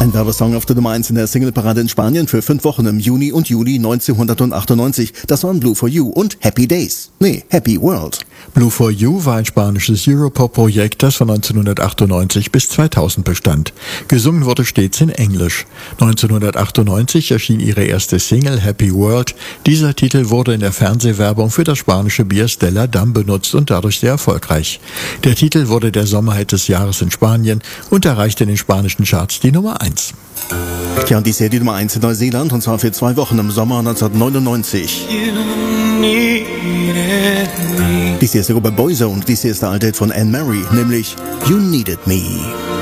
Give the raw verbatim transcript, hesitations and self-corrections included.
Ein Werbesong auf der Nummer eins in der Singleparade in Spanien für fünf Wochen im Juni und Juli neunzehnhundertachtundneunzig. Das waren Blue for You und Happy Days. Nee, Happy World. Blue for You war ein spanisches Europop-Projekt, das von neunzehnhundertachtundneunzig bis zweitausend bestand. Gesungen wurde stets in Englisch. neunzehnhundertachtundneunzig erschien ihre erste Single Happy World. Dieser Titel wurde in der Fernsehwerbung für das spanische Bier Stella Damm benutzt und dadurch sehr erfolgreich. Der Titel wurde der Sommerhit des Jahres in Spanien und erreichte in den spanischen Charts die Nummer eins. Ja, und dies hier die Nummer eins in Neuseeland, und zwar für zwei Wochen im Sommer neunzehnhundertneunundneunzig. Dies hier ist der Gruppe Boyzone und dies hier ist der alte Hit von Anne Murray, nämlich You Needed Me.